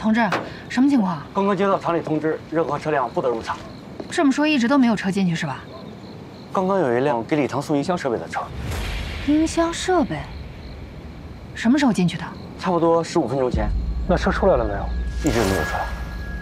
同志，什么情况？ 刚刚接到厂里通知，任何车辆不得入场。 这么说，一直都没有车进去是吧？ 刚刚有一辆给礼堂送音箱设备的车， 音箱设备？什么时候进去的？ 差不多15分钟前。 那车出来了没有？ 一直没有出来。